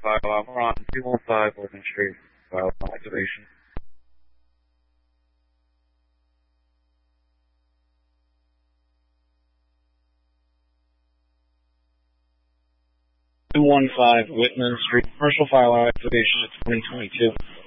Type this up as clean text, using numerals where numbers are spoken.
file out. We're on 215 Whitman Street. File activation. 215 Whitman Street. Commercial file activation at 2022.